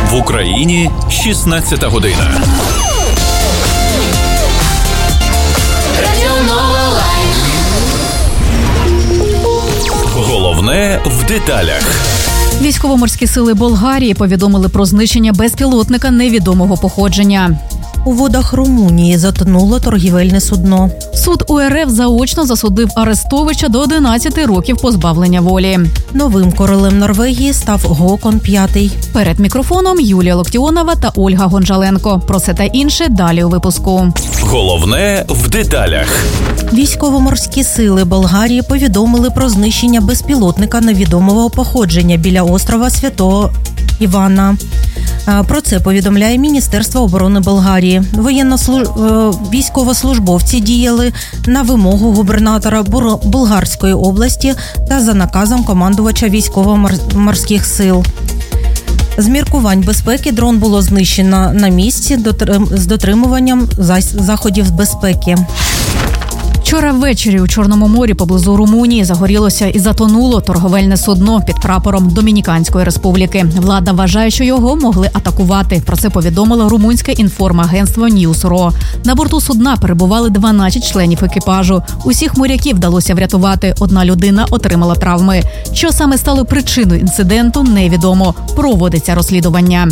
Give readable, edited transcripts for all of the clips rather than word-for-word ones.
В Україні 16 година. Головне в деталях. Військово-морські сили Болгарії повідомили про знищення безпілотника невідомого походження. У водах Румунії затонуло торгівельне судно. Суд УРФ заочно засудив Арестовича до 11 років позбавлення волі. Новим королем Норвегії став Гокон V. Перед мікрофоном Юлія Локтіонова та Ольга Гонжаленко. Про це та інше далі у випуску. Головне в деталях. Військово-морські сили Болгарії повідомили про знищення безпілотника невідомого походження біля острова Святого Івана. Про це повідомляє Міністерство оборони Болгарії. Військовослужбовці діяли на вимогу губернатора Болгарської області та за наказом командувача військово-морських сил. З міркувань безпеки дрон було знищено на місці з дотримуванням заходів безпеки. Вчора ввечері у Чорному морі поблизу Румунії загорілося і затонуло торговельне судно під прапором Домініканської республіки. Влада вважає, що його могли атакувати. Про це повідомило румунське інформагентство Ньюс.ро. На борту судна перебували 12 членів екіпажу. Усіх моряків вдалося врятувати. Одна людина отримала травми. Що саме стало причиною інциденту, невідомо. Проводиться розслідування.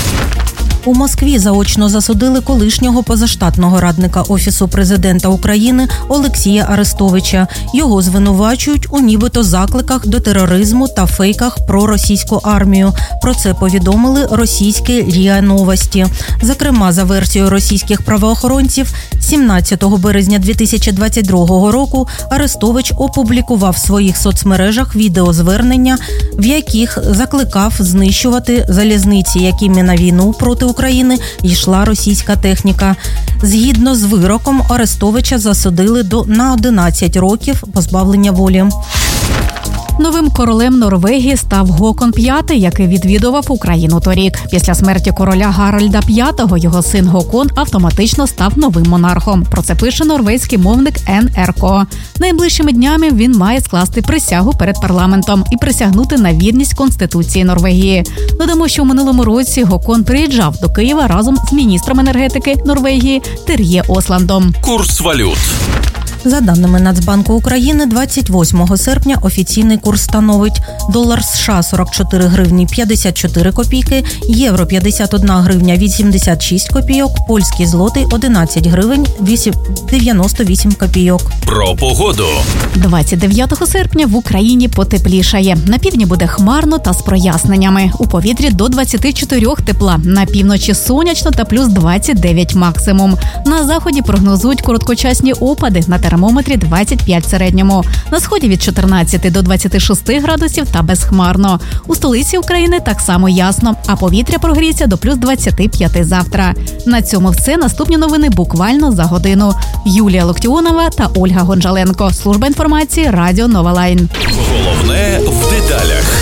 У Москві заочно засудили колишнього позаштатного радника Офісу президента України Олексія Арестовича. Його звинувачують у нібито закликах до тероризму та фейках про російську армію. Про це повідомили російські РІА Новості. Зокрема, за версією російських правоохоронців, 17 березня 2022 року Арестович опублікував в своїх соцмережах відеозвернення, в яких закликав знищувати залізниці, якими на війну проти України йшла російська техніка. Згідно з вироком, Арестовича засудили на 11 років позбавлення волі. Новим королем Норвегії став Гокон V, який відвідував Україну торік. Після смерті короля Гаральда V його син Гокон автоматично став новим монархом. Про це пише норвезький мовник НРК. Найближчими днями він має скласти присягу перед парламентом і присягнути на вірність Конституції Норвегії. Додамо, що в минулому році Гокон приїжджав до Києва разом з міністром енергетики Норвегії Тер'є Осландом. Курс валют. За даними Нацбанку України, 28 серпня офіційний курс становить долар США 44 гривні 54 копійки, євро 51 гривня 86 копійок, польський злотий 11 гривень 98 копійок. Про погоду. 29 серпня в Україні потеплішає. На півдні буде хмарно та з проясненнями. У повітрі до 24 тепла. На півночі сонячно та плюс 29 максимум. На заході прогнозують короткочасні опади на термометрі 25 в середньому. На сході від 14 до 26 градусів та безхмарно. У столиці України так само ясно, а повітря прогріється до плюс 25 завтра. На цьому все. Наступні новини буквально за годину. Юлія Локтіонова та Ольга Гонжаленко. Служба інформації Радіо Нова Лайн. Головне в деталях.